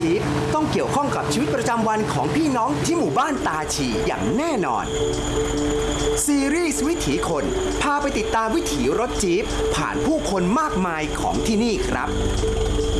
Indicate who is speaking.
Speaker 1: จี๊ปต้องเกี่ยวข้องกับชีวิตประจำวันของพี่น้องที่หมู่บ้านตาชีอย่างแน่นอนซีรีส์วิถีคนพาไปติดตามวิถีรถจี๊ปผ่านผู้คนมากมายของที่นี่ครับ